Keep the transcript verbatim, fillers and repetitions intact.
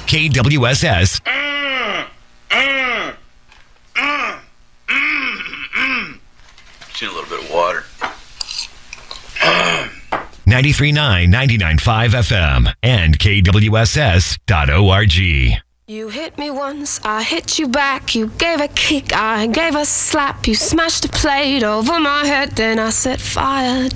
K W S S. Just need a little bit of water. ninety-three point nine, ninety-nine point five F M and K W S S dot org. You hit me once, I hit you back. You gave a kick, I gave a slap. You smashed a plate over my head, then I set fire